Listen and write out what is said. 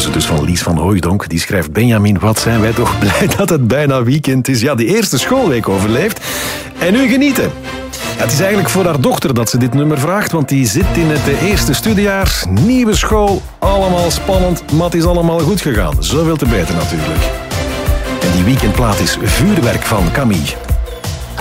keuze dus van Lies van Hooijdonk. Die schrijft: Benjamin, wat zijn wij toch blij dat het bijna weekend is. Ja, de eerste schoolweek overleefd. En nu genieten. Ja, het is eigenlijk voor haar dochter dat ze dit nummer vraagt, want die zit in het eerste studiejaar. Nieuwe school, allemaal spannend, maar het is allemaal goed gegaan. Zoveel te beter natuurlijk. En die weekendplaat is Vuurwerk van Camille.